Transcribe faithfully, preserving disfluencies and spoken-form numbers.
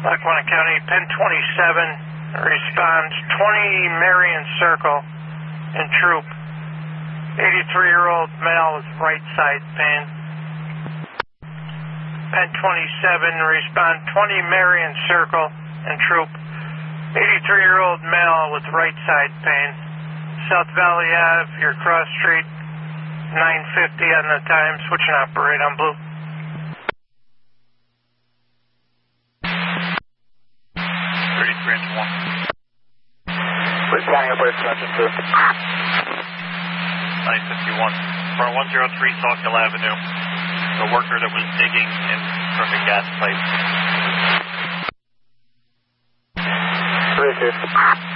Lackawanna County, Pen twenty-seven responds twenty Marion Circle in Troop. eighty-three-year-old male with right side pain. Pen twenty-seven respond twenty Marion Circle in Troop. eighty-three-year-old male with right side pain. South Valley Ave, your cross street, nine fifty on the time, switching operate on blue. thirty-three inch one. Please flying up with attention to nine fifty-one. Front one zero three Salkdale Avenue. The worker that was digging in from the gas pipe. three fifty.